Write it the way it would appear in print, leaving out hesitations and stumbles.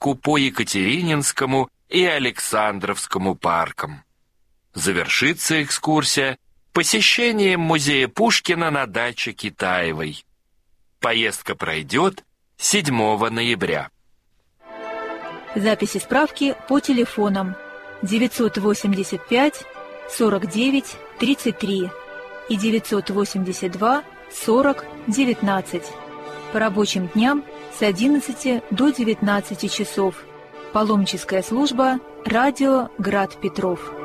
прогулку по Екатерининскому и Александровскому паркам. Завершится экскурсия посещением музея Пушкина на даче Китаевой. Поездка пройдет 7 ноября. Записи справки по телефонам 985 49 33 и 982 40 19. По рабочим дням с 11 до 19 часов. Паломническая служба «Радио Град Петров».